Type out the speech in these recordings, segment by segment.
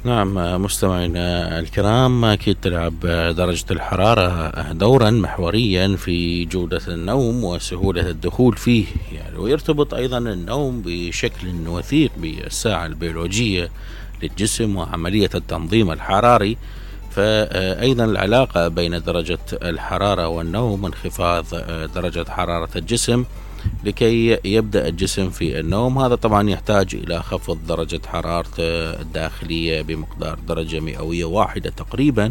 نعم، مستمعينا الكرام، أكيد تلعب درجة الحرارة دورا محوريا في جودة النوم وسهولة الدخول فيه، يعني ويرتبط أيضا النوم بشكل وثيق بالساعة البيولوجية للجسم وعملية التنظيم الحراري. فأيضا العلاقة بين درجة الحرارة والنوم انخفاض درجة حرارة الجسم لكي يبدأ الجسم في النوم. هذا طبعا يحتاج إلى خفض درجة حرارته الداخلية بمقدار درجة مئوية واحدة تقريبا.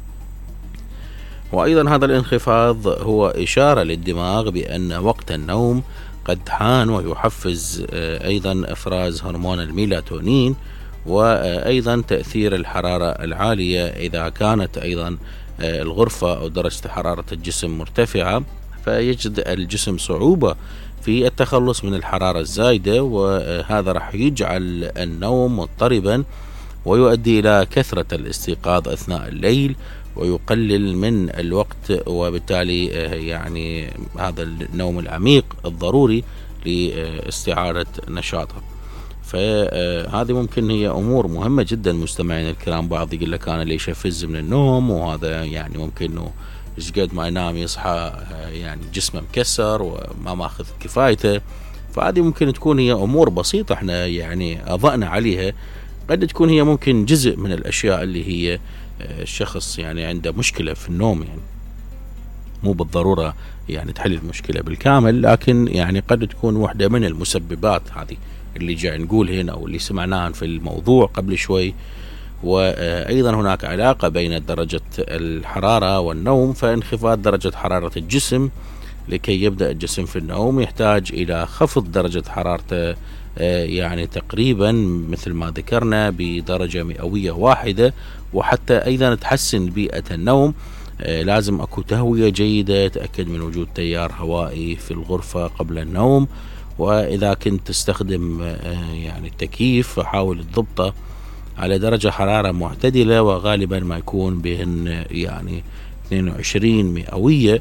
وأيضا هذا الانخفاض هو إشارة للدماغ بأن وقت النوم قد حان، ويحفز أيضا إفراز هرمون الميلاتونين، وأيضا تأثير الحرارة العالية إذا كانت أيضا الغرفة أو درجة حرارة الجسم مرتفعة، فيجد الجسم صعوبة في التخلص من الحرارة الزايدة، وهذا راح يجعل النوم مضطربا ويؤدي إلى كثرة الاستيقاظ أثناء الليل ويقلل من الوقت، وبالتالي يعني هذا النوم العميق الضروري لاستعادة نشاطه. فهذه ممكن هي أمور مهمة جدا مستمعين الكرام. بعض يقول لك أنا ليش أفز من النوم، وهذا يعني ممكن إنه إيش قد ما ينام يصحى يعني جسمه مكسر وما ماخذ كفايته. فهذه ممكن تكون هي أمور بسيطة احنا يعني أضأنا عليها، قد تكون هي ممكن جزء من الأشياء اللي هي الشخص يعني عنده مشكلة في النوم، يعني مو بالضرورة يعني تحل المشكلة بالكامل، لكن يعني قد تكون واحدة من المسببات هذه اللي جاي نقول هنا أو اللي سمعناها في الموضوع قبل شوي. وأيضا هناك علاقة بين درجة الحرارة والنوم، فانخفاض درجة حرارة الجسم لكي يبدأ الجسم في النوم يحتاج إلى خفض درجة حرارته يعني تقريبا مثل ما ذكرنا بدرجة مئوية واحدة. وحتى أيضا تحسن بيئة النوم لازم أكو تهوية جيدة، تأكد من وجود تيار هوائي في الغرفة قبل النوم، وإذا كنت تستخدم يعني التكييف فحاول تضبطه على درجة حرارة معتدلة، وغالبا ما يكون بين يعني 22 مئوية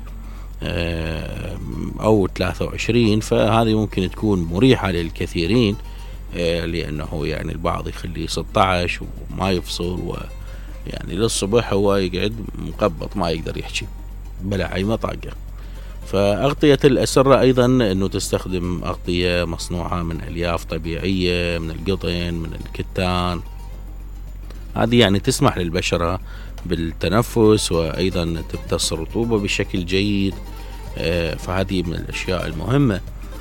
أو 23. فهذه ممكن تكون مريحة للكثيرين، لأنه يعني البعض يخليه 16 وما يفصل، ويعني للصبح هو يقعد مقبط ما يقدر يحكي بلا أي مطاقة. فأغطية الأسرة أيضا أنه تستخدم أغطية مصنوعة من ألياف طبيعية، من القطن، من الكتان. هذه يعني تسمح للبشرة بالتنفس وأيضا تمتص الرطوبة بشكل جيد، فهذه من الأشياء المهمة.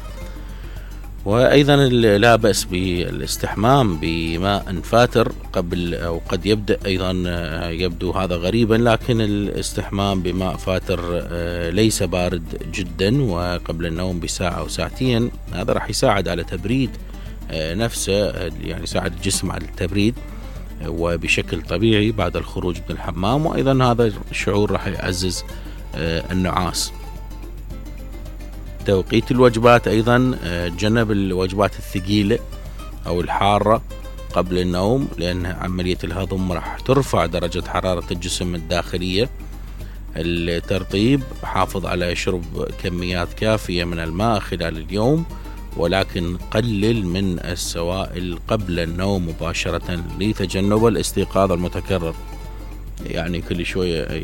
وأيضا لا بأس بالاستحمام بماء فاتر قبل، أو قد يبدأ أيضا يبدو هذا غريبا، لكن الاستحمام بماء فاتر ليس بارد جدا وقبل النوم بساعة أو ساعتين. هذا راح يساعد على تبريد نفسه، يعني يساعد الجسم على التبريد وبشكل طبيعي بعد الخروج من الحمام، وأيضا هذا الشعور راح يعزز النعاس. توقيت الوجبات أيضا، تجنب الوجبات الثقيلة أو الحارة قبل النوم، لأن عملية الهضم راح ترفع درجة حرارة الجسم الداخلية. الترطيب، حافظ على شرب كميات كافية من الماء خلال اليوم، ولكن قلل من السوائل قبل النوم مباشرة لتجنب الاستيقاظ المتكرر يعني كل شوية.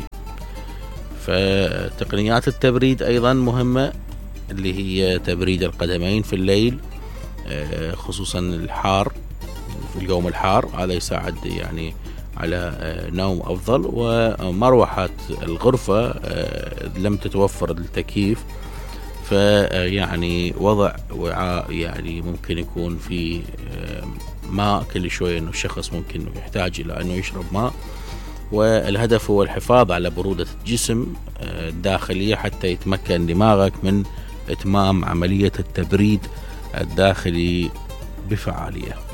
فتقنيات التبريد أيضا مهمة، اللي هي تبريد القدمين في الليل، خصوصا الحار في اليوم الحار، هذا يساعد يعني على نوم أفضل. ومروحة الغرفة لم تتوفر التكييف، فيعني وضع وعاء يعني ممكن يكون في ماء كل شوية، إنه الشخص ممكن يحتاج إلى أنه يشرب ماء. والهدف هو الحفاظ على برودة الجسم الداخلية حتى يتمكن دماغك من إتمام عملية التبريد الداخلي بفعالية.